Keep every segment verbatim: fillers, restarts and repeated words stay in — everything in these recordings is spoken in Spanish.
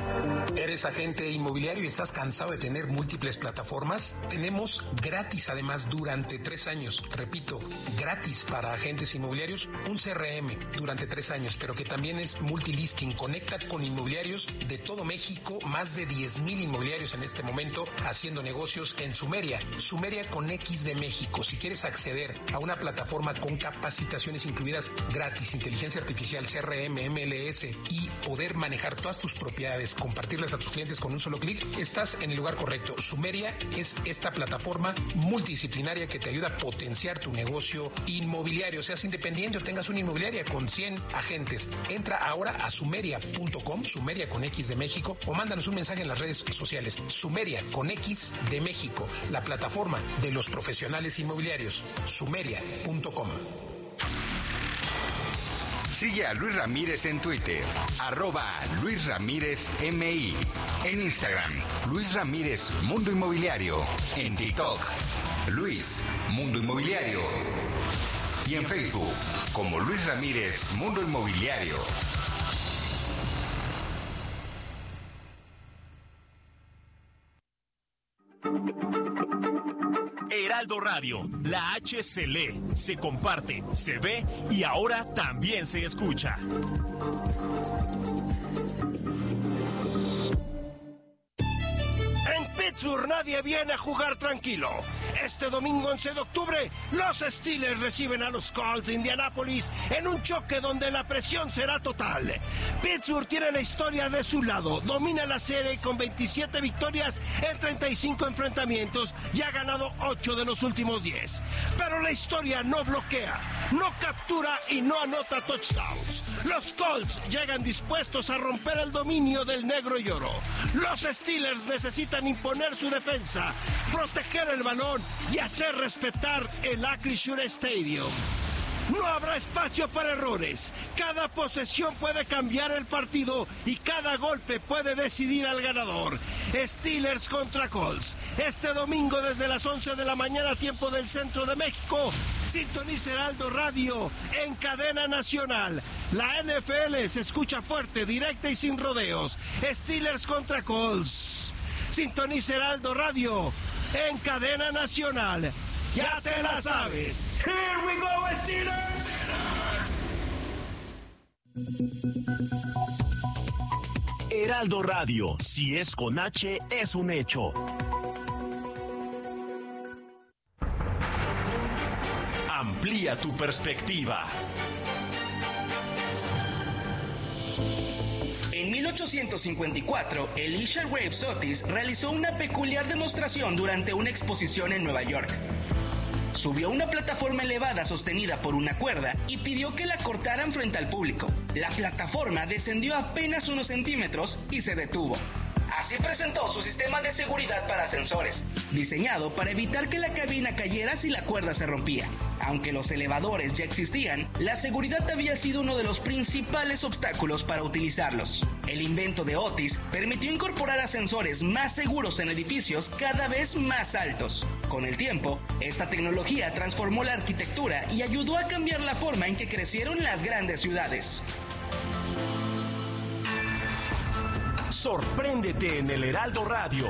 ¿Eres agente inmobiliario y estás cansado de tener múltiples plataformas? Tenemos gratis, además, durante tres años, repito, gratis para agentes inmobiliarios, un C R M durante tres años, pero que también es multilisting. Conecta con inmobiliarios de todo México, más de diez mil inmobiliarios en este momento haciendo negocios en Sumeria. Sumeria con X de México. Si quieres acceder a una plataforma con capacitaciones incluidas gratis, inteligencia artificial, C R M, M L S y poder manejar todas tus propiedades, compartirlas a tus clientes con un solo clic, estás en el lugar correcto. Sumeria es esta plataforma multidisciplinaria que te ayuda a potenciar tu negocio inmobiliario, seas independiente o tengas una inmobiliaria con cien agentes. Entra ahora a sumeria punto com, Sumeria con X de México, o mándanos un mensaje en las redes sociales. Sumeria con X de México, la plataforma de los profesionales inmobiliarios. sumeria punto com. Sigue a Luis Ramírez en Twitter, arroba Luis Ramírez M I. En Instagram, Luis Ramírez Mundo Inmobiliario. En TikTok, Luis Mundo Inmobiliario. Y en Facebook, como Luis Ramírez Mundo Inmobiliario. Heraldo Radio, la H se lee, se comparte, se ve y ahora también se escucha. En Pittsburgh nadie viene a jugar tranquilo. Este domingo once de octubre, los Steelers reciben a los Colts de Indianápolis en un choque donde la presión será total. Pittsburgh tiene la historia de su lado, domina la serie con veintisiete victorias en treinta y cinco enfrentamientos y ha ganado ocho de los últimos diez. Pero la historia no bloquea, no captura y no anota touchdowns. Los Colts llegan dispuestos a romper el dominio del negro y oro. Los Steelers necesitan imponer su defensa, proteger el balón y hacer respetar el Acrisure Stadium. No habrá espacio para errores. Cada posesión puede cambiar el partido y cada golpe puede decidir al ganador. Steelers contra Colts. Este domingo desde las once de la mañana, tiempo del centro de México. Sintoniza Heraldo Radio en cadena nacional. La N F L se escucha fuerte, directa y sin rodeos. Steelers contra Colts. Sintoniza Heraldo Radio en cadena nacional. Ya te la sabes. Here we go, Steelers. Heraldo Radio, si es con H, es un hecho. Amplía tu perspectiva. En mil ochocientos cincuenta y cuatro, Elisha Graves Otis realizó una peculiar demostración durante una exposición en Nueva York. Subió a una plataforma elevada sostenida por una cuerda y pidió que la cortaran frente al público. La plataforma descendió apenas unos centímetros y se detuvo. Así presentó su sistema de seguridad para ascensores, diseñado para evitar que la cabina cayera si la cuerda se rompía. Aunque los elevadores ya existían, la seguridad había sido uno de los principales obstáculos para utilizarlos. El invento de Otis permitió incorporar ascensores más seguros en edificios cada vez más altos. Con el tiempo, esta tecnología transformó la arquitectura y ayudó a cambiar la forma en que crecieron las grandes ciudades. Sorpréndete en el Heraldo Radio.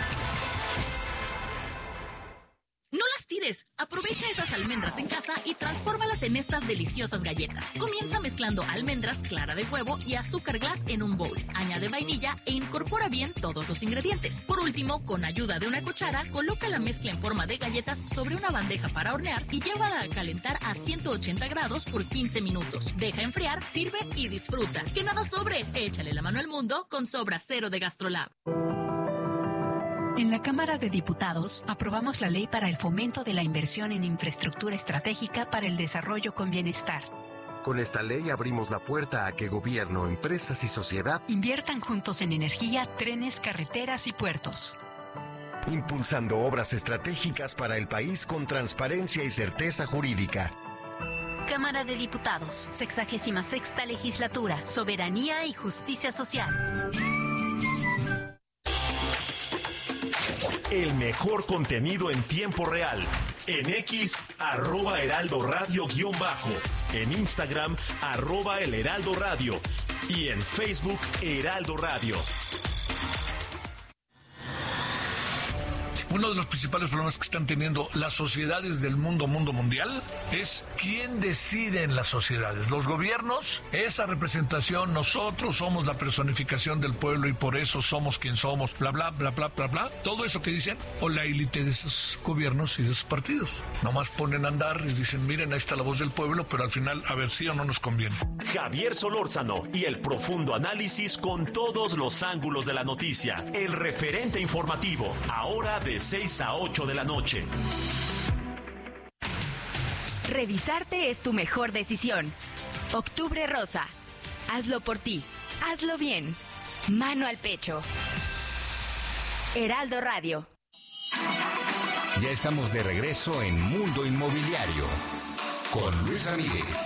No las tires. Aprovecha esas almendras en casa y transfórmalas en estas deliciosas galletas. Comienza mezclando almendras, clara de huevo y azúcar glass en un bowl. Añade vainilla e incorpora bien todos los ingredientes. Por último, con ayuda de una cuchara, coloca la mezcla en forma de galletas sobre una bandeja para hornear y llévala a calentar a ciento ochenta grados por quince minutos. Deja enfriar, sirve y disfruta. Que nada sobre. Échale la mano al mundo con Sobra Cero de GastroLab. En la Cámara de Diputados aprobamos la ley para el fomento de la inversión en infraestructura estratégica para el desarrollo con bienestar. Con esta ley abrimos la puerta a que gobierno, empresas y sociedad inviertan juntos en energía, trenes, carreteras y puertos. Impulsando obras estratégicas para el país con transparencia y certeza jurídica. Cámara de Diputados, sexagésima sexta legislatura, soberanía y justicia social. El mejor contenido en tiempo real. En X, arroba Heraldo Radio guión bajo. En Instagram, arroba El Heraldo Radio. Y en Facebook, Heraldo Radio. Uno de los principales problemas que están teniendo las sociedades del mundo, mundo mundial, es quién decide en las sociedades. Los gobiernos, esa representación, nosotros somos la personificación del pueblo y por eso somos quien somos, bla, bla, bla, bla, bla, bla. Todo eso que dicen, o la élite de esos gobiernos y de esos partidos. Nomás ponen a andar y dicen, miren, ahí está la voz del pueblo, pero al final, a ver si o no nos conviene. Javier Solórzano y el profundo análisis con todos los ángulos de la noticia. El referente informativo, ahora de seis a ocho de la noche. Revisarte es tu mejor decisión. Octubre Rosa. Hazlo por ti. Hazlo bien. Mano al pecho. Heraldo Radio. Ya estamos de regreso en Mundo Inmobiliario con Luis Ramírez.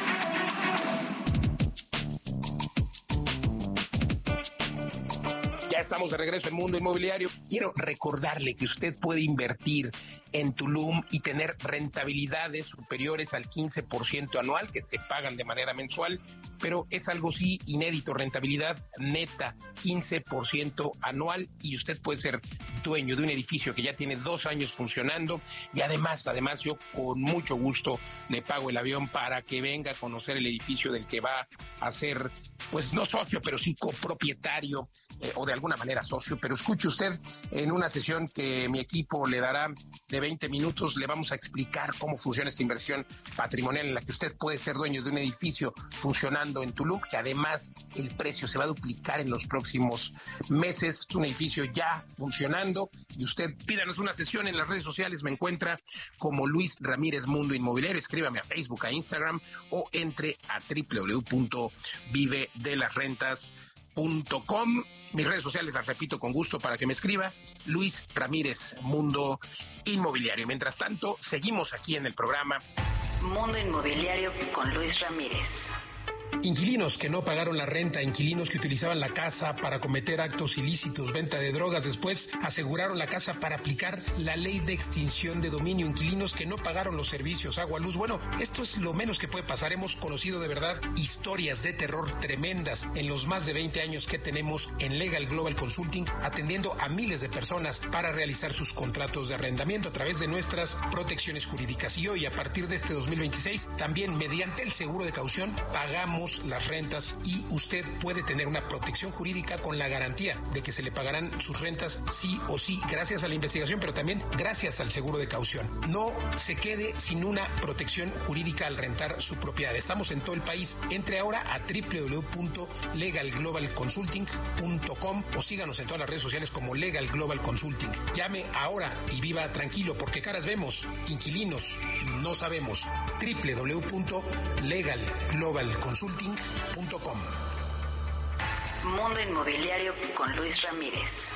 Ya estamos de regreso en Mundo Inmobiliario. Quiero recordarle que usted puede invertir en Tulum y tener rentabilidades superiores al quince por ciento anual que se pagan de manera mensual, pero es algo sí inédito, rentabilidad neta, quince por ciento anual, y usted puede ser dueño de un edificio que ya tiene dos años funcionando y además, además yo con mucho gusto le pago el avión para que venga a conocer el edificio del que va a ser, pues no socio, pero sí copropietario eh, o de alguna manera socio, pero escuche usted, en una sesión que mi equipo le dará de veinte minutos, le vamos a explicar cómo funciona esta inversión patrimonial en la que usted puede ser dueño de un edificio funcionando en Tulum, que además el precio se va a duplicar en los próximos meses. Es un edificio ya funcionando y usted pídanos una sesión en las redes sociales, me encuentra como Luis Ramírez Mundo Inmobiliario, escríbame a Facebook, a Instagram o entre a doble u doble u doble u punto vive de las rentas punto com. Mis redes sociales las repito con gusto para que me escriba, Luis Ramírez Mundo Inmobiliario. Mientras tanto, seguimos aquí en el programa Mundo Inmobiliario con Luis Ramírez. Inquilinos que no pagaron la renta, inquilinos que utilizaban la casa para cometer actos ilícitos, venta de drogas, después aseguraron la casa para aplicar la ley de extinción de dominio, inquilinos que no pagaron los servicios, agua, luz. Bueno, esto es lo menos que puede pasar. Hemos conocido de verdad historias de terror tremendas en los más de veinte años que tenemos en Legal Global Consulting, atendiendo a miles de personas para realizar sus contratos de arrendamiento a través de nuestras protecciones jurídicas. Y hoy, a partir de este dos mil veintiséis, también mediante el seguro de caución, pagamos las rentas y usted puede tener una protección jurídica con la garantía de que se le pagarán sus rentas sí o sí, gracias a la investigación, pero también gracias al seguro de caución. No se quede sin una protección jurídica al rentar su propiedad. Estamos en todo el país. Entre ahora a doble u doble u doble u punto legal global consulting punto com o síganos en todas las redes sociales como Legal Global Consulting. Llame ahora y viva tranquilo, porque caras vemos, inquilinos no sabemos. doble u doble u doble u punto legal global consulting punto com. Mundo Inmobiliario con Luis Ramírez.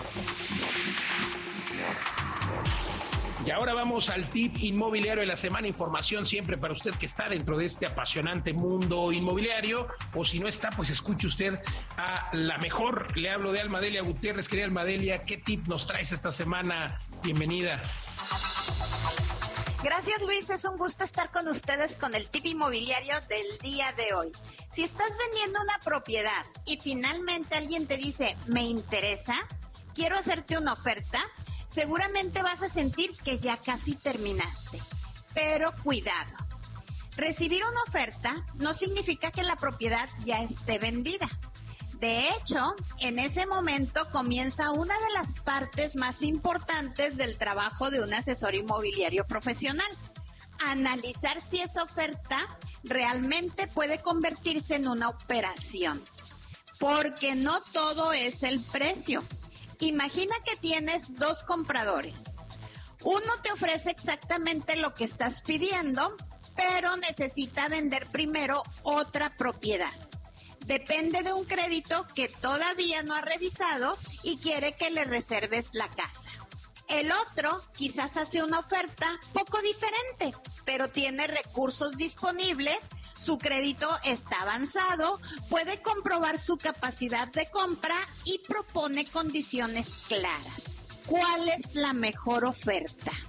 Y ahora vamos al tip inmobiliario de la semana. Información siempre para usted que está dentro de este apasionante mundo inmobiliario, o si no está, pues escuche usted a la mejor. Le hablo de Almadelia Gutiérrez. Querida Almadelia, ¿qué tip nos traes esta semana? Bienvenida. Gracias, Luis, es un gusto estar con ustedes con el tip inmobiliario del día de hoy. Si estás vendiendo una propiedad y finalmente alguien te dice, me interesa, quiero hacerte una oferta, seguramente vas a sentir que ya casi terminaste. Pero cuidado, recibir una oferta no significa que la propiedad ya esté vendida. De hecho, en ese momento comienza una de las partes más importantes del trabajo de un asesor inmobiliario profesional. Analizar si esa oferta realmente puede convertirse en una operación. Porque no todo es el precio. Imagina que tienes dos compradores. Uno te ofrece exactamente lo que estás pidiendo, pero necesita vender primero otra propiedad. Depende de un crédito que todavía no ha revisado y quiere que le reserves la casa. El otro quizás hace una oferta poco diferente, pero tiene recursos disponibles, su crédito está avanzado, puede comprobar su capacidad de compra y propone condiciones claras. ¿Cuál es la mejor oferta?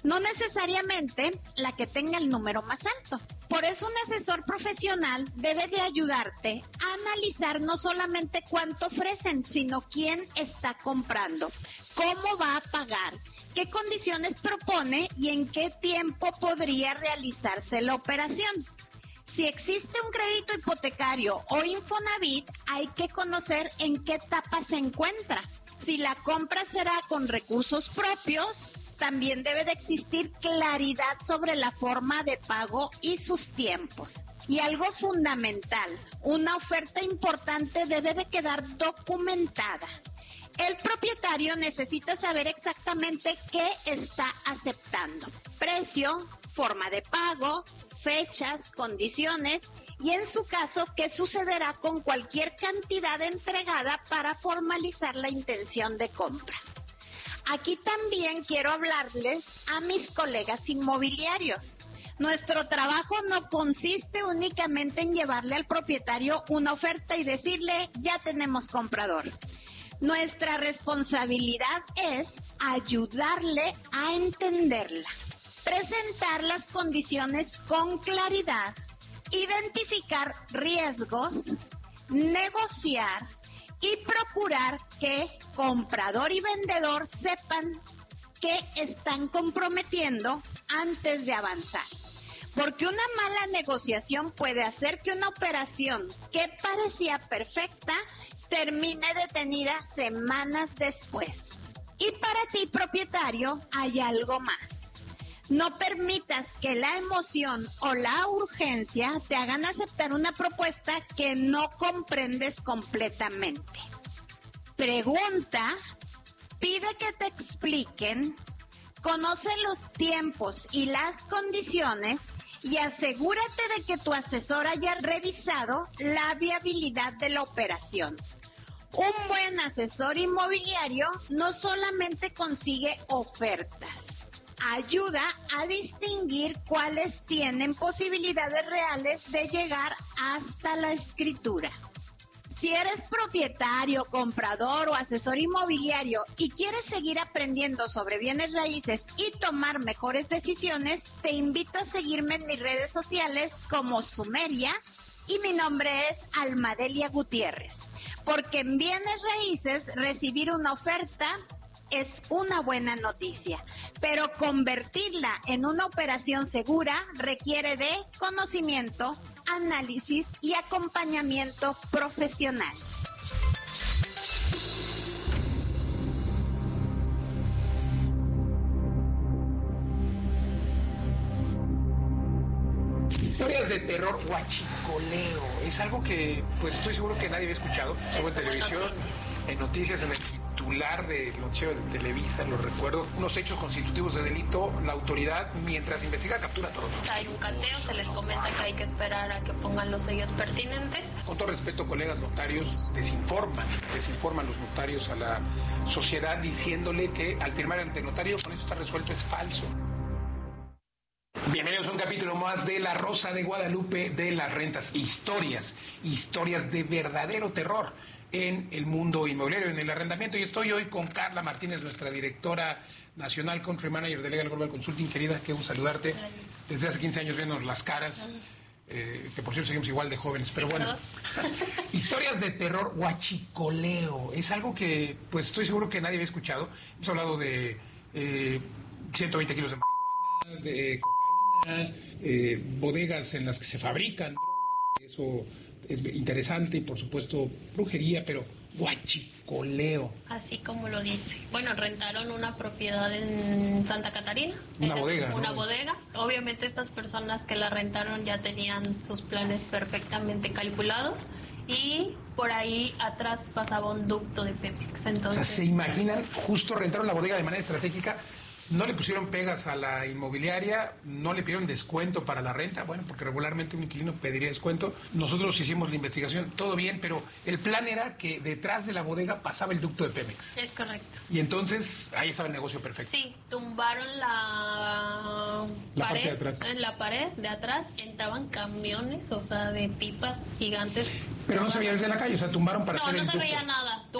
no necesariamente la que tenga el número más alto. Por eso un asesor profesional debe de ayudarte a analizar no solamente cuánto ofrecen, sino quién está comprando, cómo va a pagar, qué condiciones propone y en qué tiempo podría realizarse la operación. Si existe un crédito hipotecario o Infonavit, hay que conocer en qué etapa se encuentra. Si la compra será con recursos propios, también debe de existir claridad sobre la forma de pago y sus tiempos. Y algo fundamental, una oferta importante debe de quedar documentada. El propietario necesita saber exactamente qué está aceptando: precio, forma de pago, fechas, condiciones y en su caso qué sucederá con cualquier cantidad entregada para formalizar la intención de compra. Aquí también quiero hablarles a mis colegas inmobiliarios. Nuestro trabajo no consiste únicamente en llevarle al propietario una oferta y decirle ya tenemos comprador. Nuestra responsabilidad es ayudarle a entenderla, presentar las condiciones con claridad, identificar riesgos, negociar y procurar que comprador y vendedor sepan qué están comprometiendo antes de avanzar. Porque una mala negociación puede hacer que una operación que parecía perfecta termine detenida semanas después. Y para ti, propietario, hay algo más. No permitas que la emoción o la urgencia te hagan aceptar una propuesta que no comprendes completamente. Pregunta, pide que te expliquen, conoce los tiempos y las condiciones y asegúrate de que tu asesor haya revisado la viabilidad de la operación. Un buen asesor inmobiliario no solamente consigue ofertas, ayuda a distinguir cuáles tienen posibilidades reales de llegar hasta la escritura. Si eres propietario, comprador o asesor inmobiliario y quieres seguir aprendiendo sobre bienes raíces y tomar mejores decisiones, te invito a seguirme en mis redes sociales como Sumeria y mi nombre es Almadelia Gutiérrez. Porque en bienes raíces recibir una oferta es una buena noticia, pero convertirla en una operación segura requiere de conocimiento, análisis y acompañamiento profesional. Historias de terror, huachicoleo, es algo que pues estoy seguro que nadie había escuchado, estuvo en televisión, en noticias, en el titular del noticiero de Televisa, lo recuerdo, unos hechos constitutivos de delito, la autoridad mientras investiga captura a todos. Hay un cateo, se les comenta que hay que esperar a que pongan los sellos pertinentes. Con todo respeto, colegas notarios, desinforman, desinforman los notarios a la sociedad diciéndole que al firmar ante notario con eso está resuelto, es falso. Bienvenidos a un capítulo más de La Rosa de Guadalupe de las rentas. Historias, historias de verdadero terror en el mundo inmobiliario, en el arrendamiento. Y estoy hoy con Carla Martínez, nuestra directora nacional, country manager de Legal Global Consulting. Querida, qué gusto saludarte. Desde hace quince años viendo las caras, eh, que por cierto seguimos igual de jóvenes, pero bueno. Historias de terror, huachicoleo. Es algo que pues estoy seguro que nadie había escuchado. Hemos hablado de eh, ciento veinte kilos de marihuana, de cocaína, eh, bodegas en las que se fabrican drogas, eso es interesante, y por supuesto brujería, pero huachicoleo. Así como lo dice. Bueno, rentaron una propiedad en Santa Catarina. Una bodega, Una ¿no? bodega. Obviamente estas personas que la rentaron ya tenían sus planes perfectamente calculados y por ahí atrás pasaba un ducto de Pemex. Entonces, o sea, ¿se imaginan? Justo rentaron la bodega de manera estratégica. No le pusieron pegas a la inmobiliaria, no le pidieron descuento para la renta, bueno, porque regularmente un inquilino pediría descuento. Nosotros hicimos la investigación, todo bien, pero el plan era que detrás de la bodega pasaba el ducto de Pemex. es correcto. Y entonces ahí estaba el negocio perfecto. Sí, tumbaron la, La pared, parte de atrás. en la pared de atrás entraban camiones, o sea, de pipas gigantes. Pero no se veía desde la calle, o sea, tumbaron para No, hacer no el se ducto. veía nada. O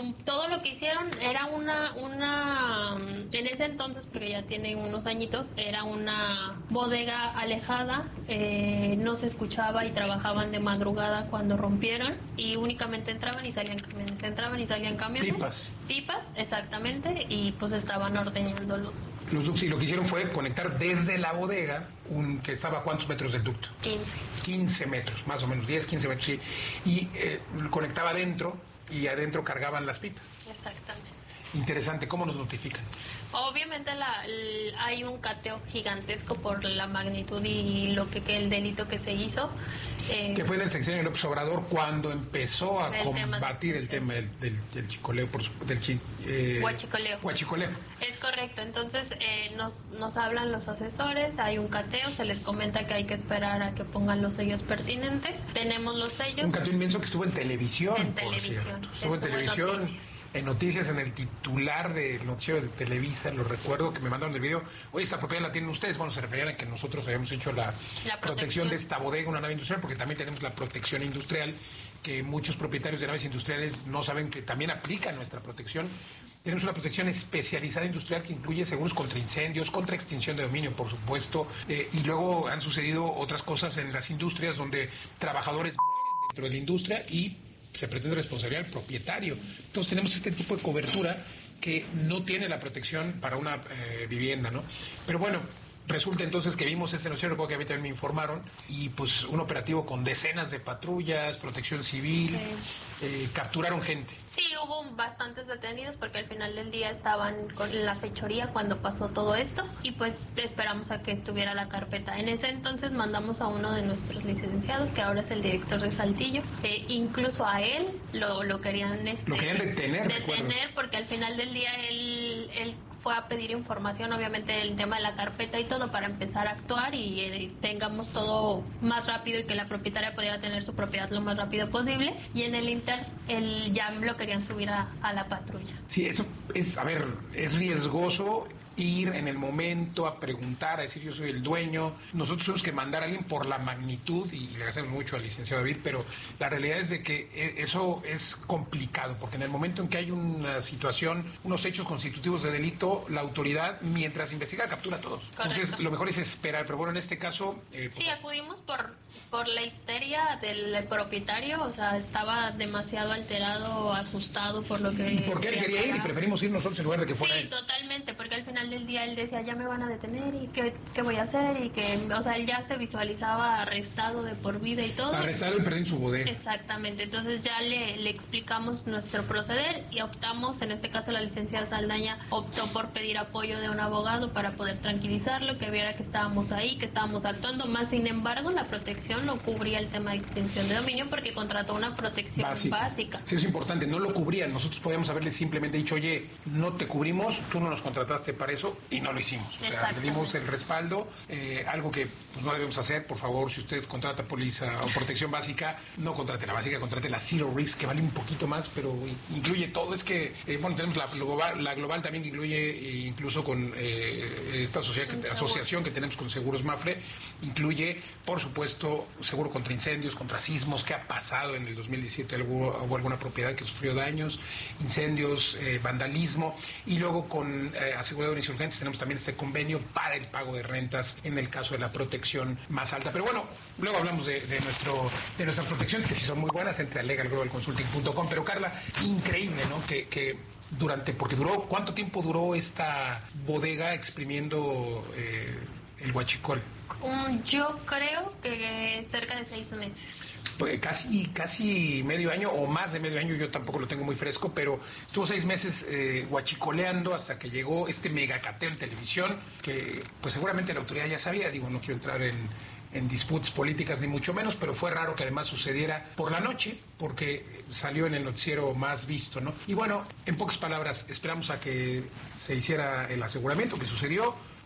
todo lo que hicieron era una, una, en ese entonces, porque ya tiene unos añitos, era una bodega alejada, eh, no se escuchaba y trabajaban de madrugada cuando rompieron y únicamente entraban y salían camiones, entraban y salían camiones. Pipas. Pipas, exactamente, y pues estaban ordeñando los... Los ductos, y lo que hicieron fue conectar desde la bodega, un, que estaba a cuántos metros del ducto. quince. quince metros, más o menos, diez, quince metros, sí. Y eh, conectaba adentro y adentro cargaban las pipas. Exactamente. Interesante, ¿cómo nos notifican? Obviamente la, el, hay un cateo gigantesco por la magnitud y lo que, que el delito que se hizo. Eh, que fue del sexenio López Obrador cuando empezó a el combatir tema de, el sí. tema del, del, del chicoleo, por su, del chi, eh, Huachicoleo. Huachicoleo. Es correcto, entonces eh, nos, nos hablan los asesores, hay un cateo, se les comenta que hay que esperar a que pongan los sellos pertinentes. Tenemos los sellos. Un cateo inmenso que estuvo en televisión, En por televisión. cierto. Estuvo, Estuvo en televisión. en noticias. En noticias, en el titular del noticiero de Televisa, lo recuerdo que me mandaron el video. Oye, esta propiedad la tienen ustedes. Bueno, se referían a que nosotros habíamos hecho la, La protección. protección de esta bodega, una nave industrial, porque también tenemos la protección industrial, que muchos propietarios de naves industriales no saben que también aplica nuestra protección. Tenemos una protección especializada industrial que incluye seguros contra incendios, contra extinción de dominio, por supuesto, eh, y luego han sucedido otras cosas en las industrias donde trabajadores mueren dentro de la industria y se pretende responsabilidad del propietario. Entonces tenemos este tipo de cobertura que no tiene la protección para una eh, vivienda, ¿no? Pero bueno, resulta entonces que vimos este noticiero, porque a mí también me informaron, y pues un operativo con decenas de patrullas, protección civil, sí. eh, capturaron gente. Sí, hubo bastantes detenidos porque al final del día estaban con la fechoría cuando pasó todo esto y pues esperamos a que estuviera la carpeta. En ese entonces mandamos a uno de nuestros licenciados, que ahora es el director de Saltillo, que incluso a él lo, lo querían... Este, lo querían detener, Detener recuerdo. Porque al final del día él... él fue a pedir información, obviamente el tema de la carpeta y todo, para empezar a actuar y eh, tengamos todo más rápido y que la propietaria pudiera tener su propiedad lo más rápido posible. Y en el Inter, el ya lo querían subir a, a la patrulla. Sí, eso es, a ver, es riesgoso ir en el momento a preguntar, a decir yo soy el dueño. Nosotros tenemos que mandar a alguien por la magnitud, y le agradecemos mucho al licenciado David, pero la realidad es de que eso es complicado, porque en el momento en que hay una situación, unos hechos constitutivos de delito, la autoridad, mientras investiga, captura a todos. Correcto. Entonces, lo mejor es esperar, pero bueno, en este caso... Eh, sí, acudimos por, por la histeria del propietario, o sea, estaba demasiado alterado, asustado por lo que... Porque él quería ir y preferimos ir nosotros en lugar de que fuera sí, él. Sí, totalmente, porque al final del día él decía, ya me van a detener y qué, qué voy a hacer, y que, o sea, él ya se visualizaba arrestado de por vida y todo. Arrestado y perdiendo su bodega. Exactamente, entonces ya le, le explicamos nuestro proceder y optamos, en este caso la licenciada Saldaña optó por pedir apoyo de un abogado para poder tranquilizarlo, que viera que estábamos ahí, que estábamos actuando, más sin embargo la protección no cubría el tema de extinción de dominio porque contrató una protección básica. básica. Sí, es importante, no lo cubrían, nosotros podíamos haberle simplemente dicho, oye, no te cubrimos, tú no nos contrataste para eso, y no lo hicimos. O sea, le dimos el respaldo, eh, algo que pues, no debemos hacer. Por favor, si usted contrata póliza o protección básica, no contrate la básica, contrate la Zero Risk, que vale un poquito más, pero incluye todo. Es que, eh, bueno, tenemos la global, la global también, que incluye, eh, incluso con eh, esta sociedad que, asociación que tenemos con Seguros Mafre, incluye, por supuesto, seguro contra incendios, contra sismos. ¿Qué ha pasado en el dos mil diecisiete? Hubo, hubo alguna propiedad que sufrió daños, incendios, eh, vandalismo, y luego con eh, aseguradores insurgentes tenemos también este convenio para el pago de rentas en el caso de la protección más alta. Pero bueno, luego hablamos de, de nuestro de nuestras protecciones, que sí son muy buenas, entre a legal global consulting punto com. Pero Carla, increíble, ¿no? Que, que durante, porque duró, ¿cuánto tiempo duró esta bodega exprimiendo eh, el huachicol? Um, yo creo que cerca de seis meses. Pues casi, casi medio año o más de medio año, yo tampoco lo tengo muy fresco, pero estuvo seis meses eh, huachicoleando hasta que llegó este megacateo en televisión, que pues seguramente la autoridad ya sabía. Digo, no quiero entrar en, en disputas políticas ni mucho menos, pero fue raro que además sucediera por la noche, porque salió en el noticiero más visto, ¿no? Y bueno, en pocas palabras, esperamos a que se hiciera el aseguramiento, que sucedió.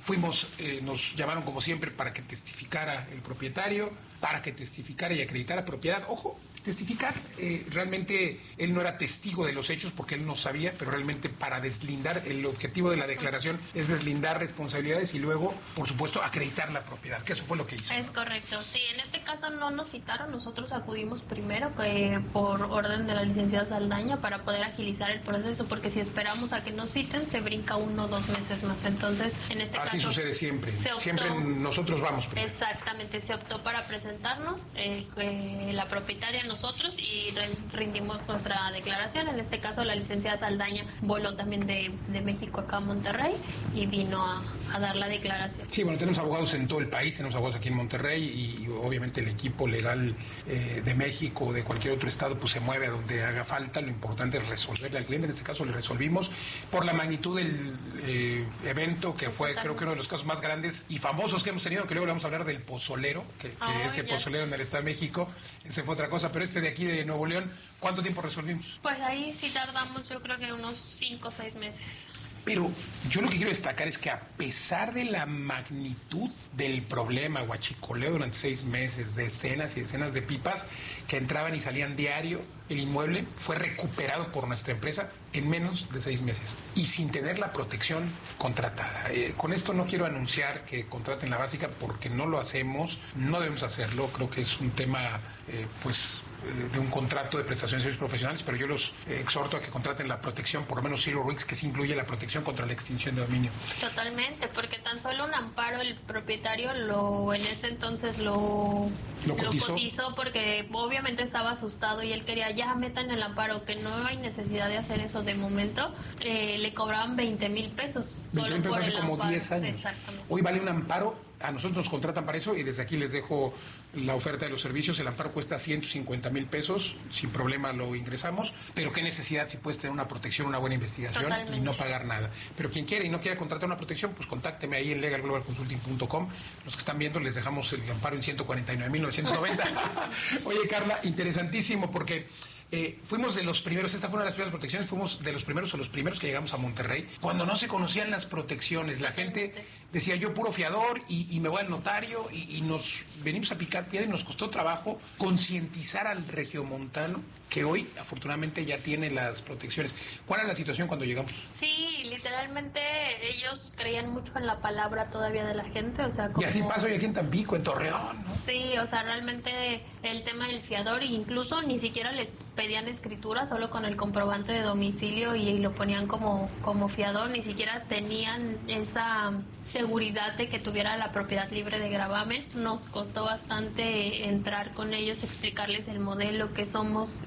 Fuimos, eh, nos llamaron como siempre para que testificara el propietario, para que testificara y acreditara propiedad. Ojo, testificar, eh, realmente él no era testigo de los hechos porque él no sabía, pero realmente para deslindar, el objetivo de la declaración es deslindar responsabilidades y luego, por supuesto, acreditar la propiedad, que eso fue lo que hizo. Es correcto, sí, en este caso no nos citaron, nosotros acudimos primero que por orden de la licenciada Saldaña para poder agilizar el proceso, porque si esperamos a que nos citen, se brinca uno o dos meses más, entonces en este Así caso... sucede siempre, optó, siempre nosotros vamos primero. Exactamente, se optó para presentarnos, eh, eh, la propietaria nosotros y rindimos nuestra declaración. En este caso la licenciada Saldaña voló también de, de México acá a Monterrey y vino a, a dar la declaración. Sí, bueno, tenemos abogados en todo el país, tenemos abogados aquí en Monterrey y, y obviamente el equipo legal eh, de México o de cualquier otro estado pues se mueve a donde haga falta. Lo importante es resolverle al cliente, en este caso le resolvimos por la magnitud del eh, evento que fue Totalmente. creo que uno de los casos más grandes y famosos que hemos tenido, que luego le vamos a hablar del pozolero, que, que oh, ese ya. pozolero en el Estado de México, ese fue otra cosa, pero este de aquí de Nuevo León, ¿cuánto tiempo resolvimos? Pues ahí sí tardamos yo creo que unos cinco o seis meses. Pero yo lo que quiero destacar es que a pesar de la magnitud del problema, huachicoleo durante seis meses, decenas y decenas de pipas que entraban y salían diario, el inmueble fue recuperado por nuestra empresa en menos de seis meses y sin tener la protección contratada. Eh, con esto no quiero anunciar que contraten la básica porque no lo hacemos, no debemos hacerlo, creo que es un tema eh, pues de un contrato de prestación de servicios profesionales, pero yo los eh, exhorto a que contraten la protección, por lo menos Zero Risks, que sí incluye la protección contra la extinción de dominio. Totalmente, porque tan solo un amparo el propietario lo en ese entonces lo, lo, cotizó. lo cotizó porque obviamente estaba asustado y él quería ya metan el amparo, que no hay necesidad de hacer eso de momento. Eh, le cobraban veinte mil pesos solo veinte mil pesos por hace el como amparo. diez años. Exactamente. Hoy vale un amparo, a nosotros nos contratan para eso y desde aquí les dejo la oferta de los servicios. El amparo cuesta ciento cincuenta mil pesos, sin problema lo ingresamos, pero qué necesidad si puedes tener una protección, una buena investigación Totalmente. Y no pagar nada. Pero quien quiere y no quiera contratar una protección, pues contácteme ahí en legal global consulting punto com. Los que están viendo les dejamos el amparo en ciento cuarenta y nueve mil novecientos noventa. Oye, Carla, interesantísimo porque Eh, fuimos de los primeros, esta fue una de las primeras protecciones, fuimos de los primeros o los primeros que llegamos a Monterrey, cuando no se conocían las protecciones, la gente decía yo puro fiador y, y me voy al notario y, y nos venimos a picar piedra y nos costó trabajo concientizar al regiomontano que hoy afortunadamente ya tiene las protecciones. ¿Cuál era la situación cuando llegamos? Sí, literalmente ellos creían mucho en la palabra todavía de la gente, o sea, como... Y así pasó hoy aquí en Tampico, en Torreón, ¿no? Sí, o sea, realmente el tema del fiador, incluso ni siquiera les pedían escritura, solo con el comprobante de domicilio y lo ponían como, como fiador, ni siquiera tenían esa seguridad de que tuviera la propiedad libre de gravamen. Nos costó bastante entrar con ellos, explicarles el modelo, qué somos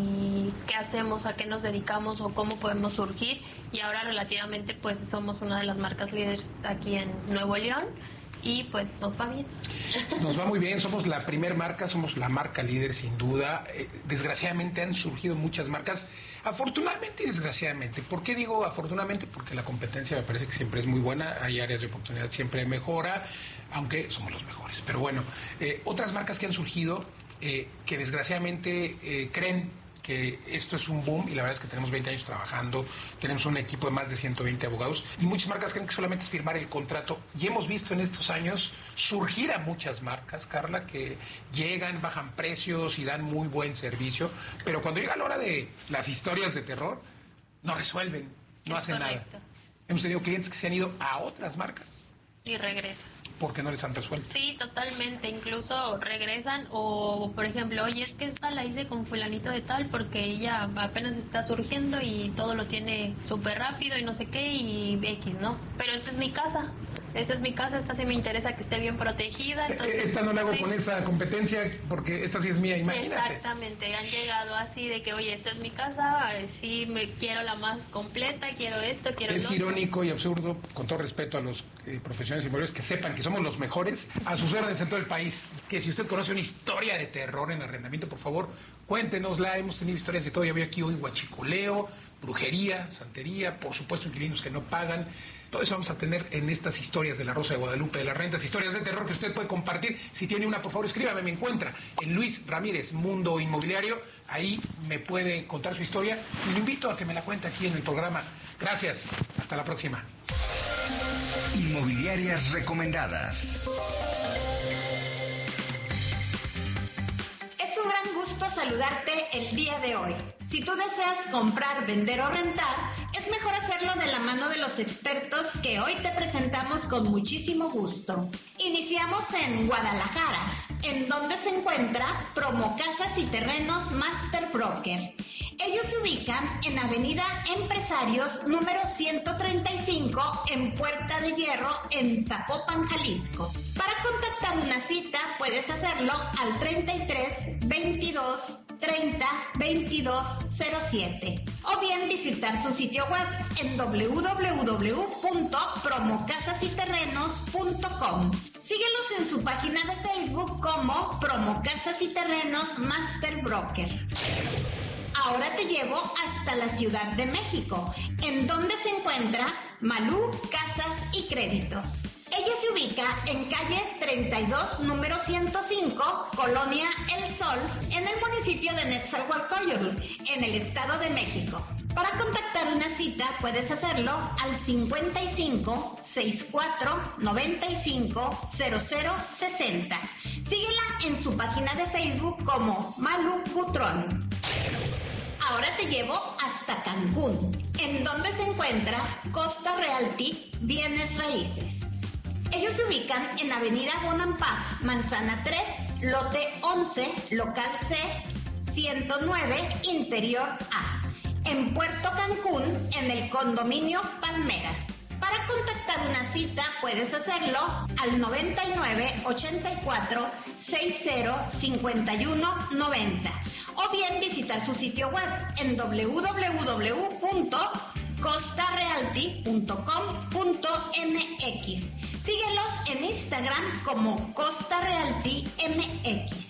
y qué hacemos, a qué nos dedicamos o cómo podemos surgir, y ahora relativamente pues somos una de las marcas líderes aquí en Nuevo León. Y pues nos va bien. Nos va muy bien, somos la primer marca, somos la marca líder sin duda. Eh, desgraciadamente han surgido muchas marcas, afortunadamente y desgraciadamente. ¿Por qué digo afortunadamente? Porque la competencia me parece que siempre es muy buena, hay áreas de oportunidad, siempre mejora, aunque somos los mejores. Pero bueno, eh, otras marcas que han surgido eh, que desgraciadamente eh, creen que esto es un boom y la verdad es que tenemos veinte años trabajando, tenemos un equipo de más de ciento veinte abogados y muchas marcas creen que solamente es firmar el contrato y hemos visto en estos años surgir a muchas marcas, Carla, que llegan, bajan precios y dan muy buen servicio, pero cuando llega la hora de las historias de terror, no resuelven, no hacen nada. Hemos tenido clientes que se han ido a otras marcas. Y regresan. Porque no les han resuelto. Sí, totalmente, incluso regresan o, por ejemplo, oye, es que esta la hice con fulanito de tal porque ella apenas está surgiendo y todo lo tiene súper rápido y no sé qué y X, ¿no? Pero esta es mi casa, esta es mi casa, esta sí me interesa que esté bien protegida. Entonces, esta no la hago sí. con esa competencia porque esta sí es mía, imagínate. Exactamente, han llegado así de que, oye, esta es mi casa, sí me quiero la más completa, quiero esto, quiero Es lo irónico otro. Y absurdo, con todo respeto a los eh, profesionales inmobiliarios, que sepan que somos los mejores a sus órdenes en todo el país. Que si usted conoce una historia de terror en arrendamiento, por favor, cuéntenosla. Hemos tenido historias de todo. Ya veo aquí hoy huachicoleo, brujería, santería, por supuesto inquilinos que no pagan. Todo eso vamos a tener en estas historias de la Rosa de Guadalupe, de las rentas, historias de terror que usted puede compartir. Si tiene una, por favor, escríbame, me encuentra en Luis Ramírez, Mundo Inmobiliario. Ahí me puede contar su historia y lo invito a que me la cuente aquí en el programa. Gracias, hasta la próxima. Inmobiliarias recomendadas. Es un gran gusto saludarte el día de hoy. Si tú deseas comprar, vender o rentar, es mejor hacerlo de la mano de los expertos que hoy te presentamos con muchísimo gusto. Iniciamos en Guadalajara, en donde se encuentra Promocasas y Terrenos Master Broker. Ellos se ubican en Avenida Empresarios número ciento treinta y cinco en Puerta de Hierro en Zapopan, Jalisco. Para contactar una cita puedes hacerlo al treinta y tres veintidós treinta veintidós cero siete o bien visitar su sitio web en doble u doble u doble u punto promocasas y terrenos punto com. Síguelos en su página de Facebook como Promocasas y Terrenos Master Broker. Ahora te llevo hasta la Ciudad de México, en donde se encuentra Malú Casas y Créditos. Ella se ubica en calle treinta y dos, número ciento cinco, Colonia El Sol, en el municipio de Nezahualcóyotl, en el Estado de México. Para contactar una cita puedes hacerlo al cincuenta y cinco, sesenta y cuatro, noventa y cinco, cero cero sesenta. Síguela en su página de Facebook como Malú Butrón. Ahora te llevo hasta Cancún, en donde se encuentra Costa Realty Bienes Raíces. Ellos se ubican en Avenida Bonampak, Manzana tres, lote once, local C, ciento nueve, interior A, en Puerto Cancún, en el condominio Palmeras. Para contactar una cita puedes hacerlo al noventa y nueve, ochenta y cuatro, sesenta, cincuenta y uno, noventa o bien visitar su sitio web en doble u doble u doble u punto costa realty punto com punto m x. Síguelos en Instagram como Costa Realty M X.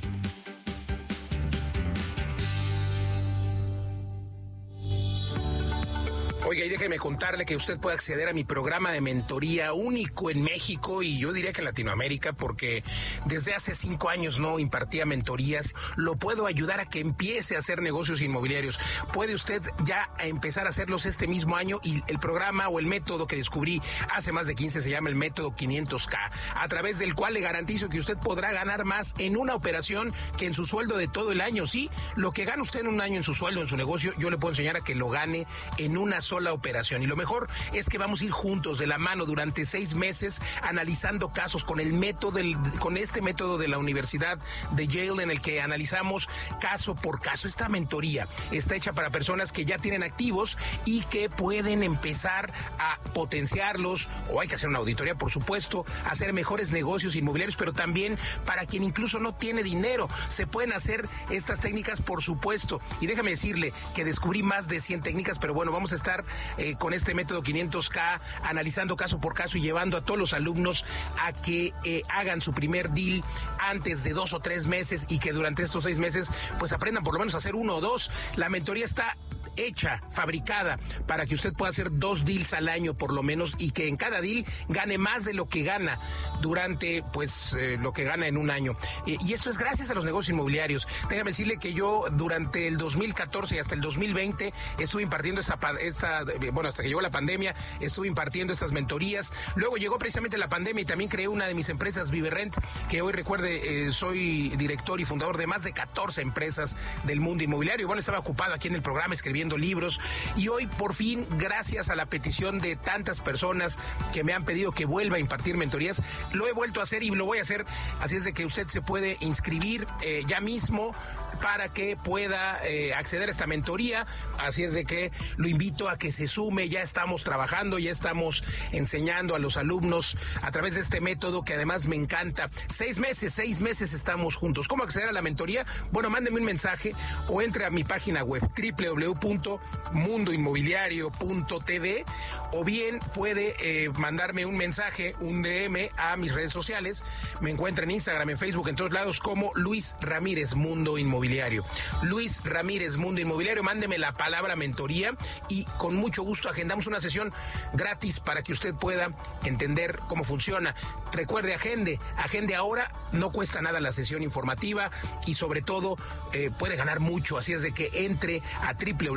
Oiga, y déjeme contarle que usted puede acceder a mi programa de mentoría único en México y yo diría que en Latinoamérica, porque desde hace cinco años no impartía mentorías. Lo puedo ayudar a que empiece a hacer negocios inmobiliarios. Puede usted ya empezar a hacerlos este mismo año y el programa o el método que descubrí hace más de quince se llama el método quinientos K, a través del cual le garantizo que usted podrá ganar más en una operación que en su sueldo de todo el año. Sí, lo que gana usted en un año en su sueldo, en su negocio, yo le puedo enseñar a que lo gane en una sola la operación. Y lo mejor es que vamos a ir juntos de la mano durante seis meses analizando casos con el método del, con este método de la Universidad de Yale, en el que analizamos caso por caso. Esta mentoría está hecha para personas que ya tienen activos y que pueden empezar a potenciarlos, o hay que hacer una auditoría, por supuesto, hacer mejores negocios inmobiliarios, pero también para quien incluso no tiene dinero. Se pueden hacer estas técnicas, por supuesto. Y déjame decirle que descubrí más de cien técnicas, pero bueno, vamos a estar Eh, con este método quinientos K, analizando caso por caso y llevando a todos los alumnos a que eh, hagan su primer deal antes de dos o tres meses y que durante estos seis meses pues aprendan por lo menos a hacer uno o dos. La mentoría está hecha, fabricada, para que usted pueda hacer dos deals al año por lo menos y que en cada deal gane más de lo que gana durante, pues, eh, lo que gana en un año. Eh, y esto es gracias a los negocios inmobiliarios. Déjame decirle que yo durante el dos mil catorce y hasta el dos mil veinte estuve impartiendo esta, esta, bueno, hasta que llegó la pandemia, estuve impartiendo estas mentorías. Luego llegó precisamente la pandemia y también creé una de mis empresas, Viverrent, que hoy, recuerde, eh, soy director y fundador de más de catorce empresas del mundo inmobiliario. Bueno, estaba ocupado aquí en el programa escribiendo libros y hoy por fin, gracias a la petición de tantas personas que me han pedido que vuelva a impartir mentorías, lo he vuelto a hacer y lo voy a hacer. Así es de que usted se puede inscribir eh, ya mismo para que pueda eh, acceder a esta mentoría. Así es de que lo invito a que se sume. Ya estamos trabajando, ya estamos enseñando a los alumnos a través de este método que además me encanta. Seis meses, seis meses estamos juntos. ¿Cómo acceder a la mentoría? Bueno, mándeme un mensaje o entre a mi página web doble u doble u doble u punto mundo inmobiliario punto t v o bien puede eh, mandarme un mensaje, un D M a mis redes sociales. Me encuentra en Instagram, en Facebook, en todos lados como Luis Ramírez Mundo Inmobiliario. Luis Ramírez Mundo Inmobiliario, mándeme la palabra mentoría y con mucho gusto agendamos una sesión gratis para que usted pueda entender cómo funciona. Recuerde, agende, agende ahora, no cuesta nada la sesión informativa y sobre todo eh, puede ganar mucho. Así es de que entre a doble u doble u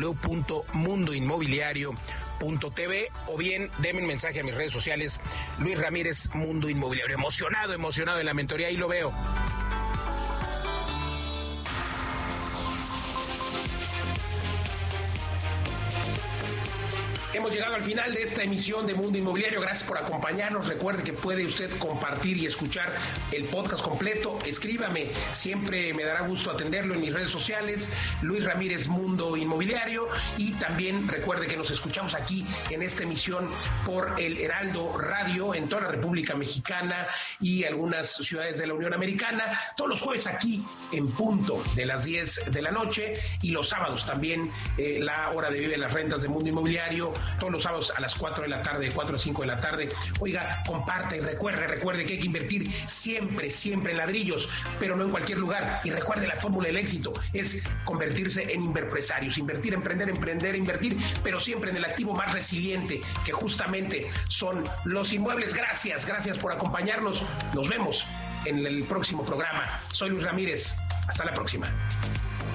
w punto mundo inmobiliario punto t v o bien denme un mensaje a mis redes sociales, Luis Ramírez Mundo Inmobiliario. Emocionado, emocionado en la mentoría, ahí lo veo. Hemos llegado al final de esta emisión de Mundo Inmobiliario. Gracias por acompañarnos. Recuerde que puede usted compartir y escuchar el podcast completo. Escríbame, siempre me dará gusto atenderlo en mis redes sociales, Luis Ramírez Mundo Inmobiliario. Y también recuerde que nos escuchamos aquí en esta emisión por el Heraldo Radio en toda la República Mexicana y algunas ciudades de la Unión Americana. Todos los jueves aquí en punto de las diez de la noche y los sábados también eh, la hora de Vive las Rentas de Mundo Inmobiliario. Todos los sábados a las cuatro de la tarde, de cuatro a cinco de la tarde. Oiga, comparte y recuerde, recuerde que hay que invertir siempre, siempre en ladrillos, pero no en cualquier lugar. Y recuerde, la fórmula del éxito es convertirse en inverpresarios, invertir, emprender, emprender, invertir, pero siempre en el activo más resiliente, que justamente son los inmuebles. Gracias, gracias por acompañarnos. Nos vemos en el próximo programa. Soy Luis Ramírez. Hasta la próxima.